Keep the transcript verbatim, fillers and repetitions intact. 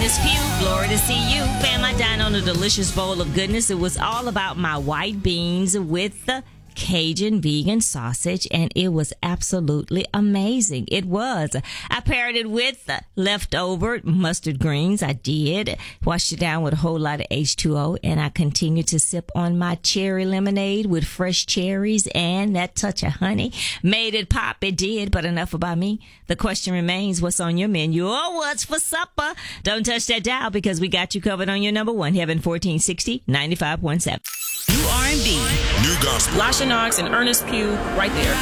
Ernest Pugh, glory to see you. Fam, I dined on a delicious bowl of goodness. It was all about my white beans with the Cajun vegan sausage, and it was absolutely amazing. It was. I paired it with leftover mustard greens. I did. Washed it down with a whole lot of H two O, and I continued to sip on my cherry lemonade with fresh cherries and that touch of honey. Made it pop. It did, but enough about me. The question remains, what's on your menu or what's for supper? Don't touch that dial because we got you covered on your number one, Heaven fourteen sixty, ninety-five point seven. New R and B. New gospel. Lasha Knox and Ernest Pugh right there.